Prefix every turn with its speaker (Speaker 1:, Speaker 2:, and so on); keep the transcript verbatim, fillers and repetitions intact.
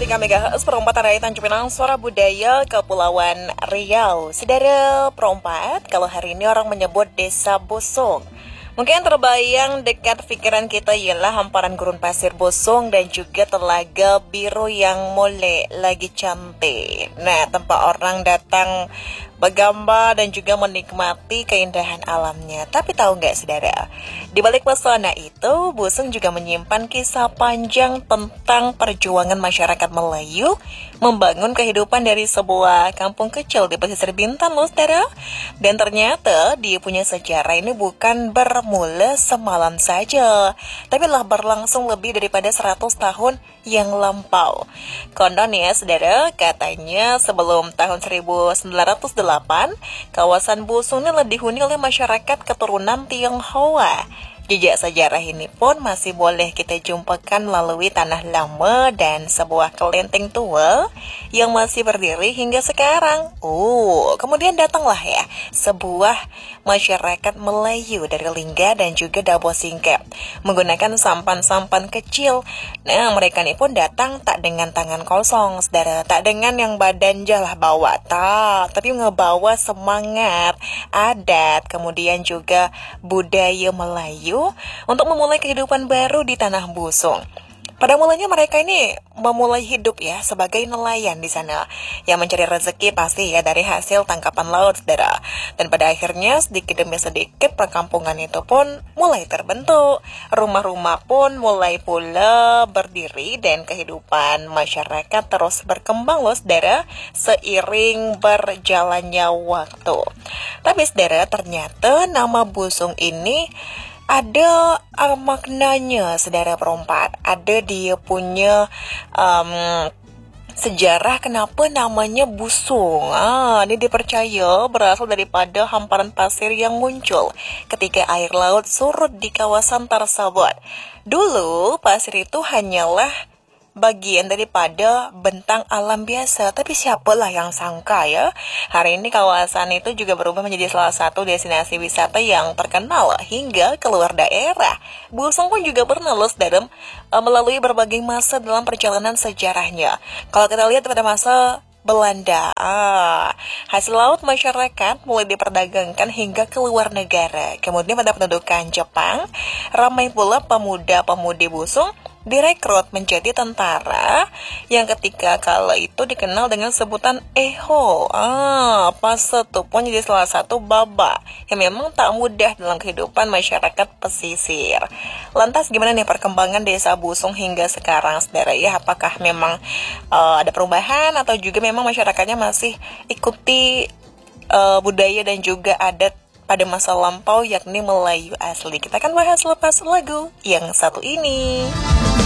Speaker 1: tiga megahertz perempat area Tanjung Pinang, suara budaya Kepulauan Riau. Saudara perempat, kalau hari ini orang menyebut Desa Bosong. Mungkin terbayang dekat pikiran kita ialah hamparan gurun pasir bosong dan juga telaga biru yang molek lagi cantik. Nah, tempat orang datang bergambar dan juga menikmati keindahan alamnya. Tapi tahu nggak saudara, di balik pesona itu, Bosong juga menyimpan kisah panjang tentang perjuangan masyarakat Melayu membangun kehidupan dari sebuah kampung kecil di pesisir Bintan loh saudara. Dan ternyata dia punya sejarah ini bukan bermula semalam saja, tapi telah berlangsung lebih daripada seratus tahun yang lampau. Konon ya saudara, katanya sebelum tahun seribu sembilan ratus delapan, kawasan Bosong ini dihuni oleh masyarakat keturunan Tionghoa. Jejak sejarah ini pun masih boleh kita jumpakan melalui tanah lama dan sebuah kelenteng tua yang masih berdiri hingga sekarang. Oh, kemudian datanglah ya sebuah masyarakat Melayu dari Lingga dan juga Dabo Singkep menggunakan sampan-sampan kecil. Nah, mereka ini pun datang tak dengan tangan kosong, saudara, tak dengan yang badan jalah bawa, tak, tapi ngebawa semangat, adat, kemudian juga budaya Melayu untuk memulai kehidupan baru di tanah Bosong. Pada mulanya mereka ini memulai hidup ya sebagai nelayan di sana yang mencari rezeki pasti ya dari hasil tangkapan laut saudara. Dan pada akhirnya sedikit demi sedikit perkampungan itu pun mulai terbentuk. Rumah-rumah pun mulai pula berdiri dan kehidupan masyarakat terus berkembang loh saudara seiring berjalannya waktu. Tapi saudara, ternyata nama Bosong ini ada uh, maknanya saudara perempat. Ada dia punya um, sejarah kenapa namanya Bosong. Ah, ini dipercaya berasal daripada hamparan pasir yang muncul ketika air laut surut di kawasan tersebut. Dulu pasir itu hanyalah bagian daripada bentang alam biasa, tapi siapalah yang sangka ya, hari ini kawasan itu juga berubah menjadi salah satu destinasi wisata yang terkenal hingga keluar daerah. Bosong pun juga pernah lolos dalam uh, melalui berbagai masa dalam perjalanan sejarahnya. Kalau kita lihat pada masa Belanda, ah, hasil laut masyarakat mulai diperdagangkan hingga ke luar negara. Kemudian pada pendudukan Jepang, ramai pula pemuda-pemudi Bosong direkrut menjadi tentara yang ketika kala itu dikenal dengan sebutan Eho. Ah, pas itu pun jadi salah satu babak yang memang tak mudah dalam kehidupan masyarakat pesisir. Lantas gimana nih perkembangan Desa Bosong hingga sekarang saudara ya? Apakah memang uh, ada perubahan atau juga memang masyarakatnya masih ikuti uh, budaya dan juga adat pada masa lampau yakni Melayu asli? Kita akan bahas lepas lagu yang satu ini.